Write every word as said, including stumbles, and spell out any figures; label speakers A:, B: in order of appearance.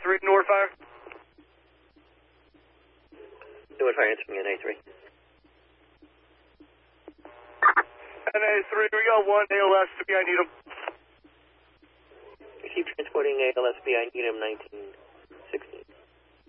A: three, Northfire.
B: Northfire answering N A three.
A: N A three, we got one A L S to be, I need him.
B: Receive transporting A L S B, I need him nineteen.